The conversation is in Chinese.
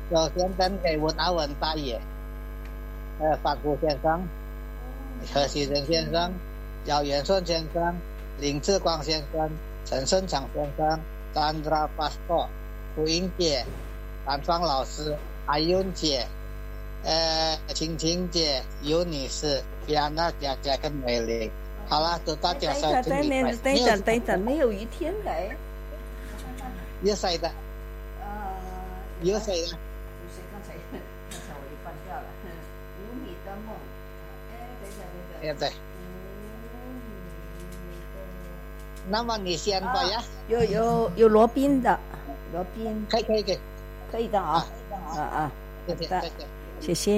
首先登给文阿文大爷，范福先生、何其仁先生、姚元顺先生、林志光先生、陈胜强先生、Chandra Pastor、胡英姐、兰芳老师、阿윤姐、青青姐、尤女士、亚娜姐姐跟美玲。好了，祝大家生日愉快。 等一等，没有一天来。 有谁的？有谁的？ 刚才我就关掉了。无你的梦。 等一下。那么你先吧呀。 有罗宾的，罗宾。 可以。 可以的啊。谢谢。